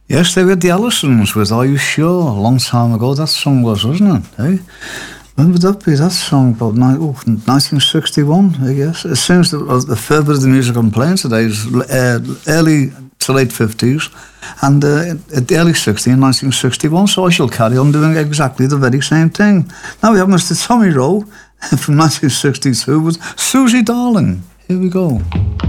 Yes, they were the Allisons with Are You Sure? A long time ago that song was, wasn't it? Eh? When would that be? That song about 1961, I guess. It seems that the further the music I'm playing today is early to late 50s and at the early 60s, 1961, so I shall carry on doing exactly the very same thing. Now we have Mr. Tommy Rowe from 1962 with Susie Darling. Here we go.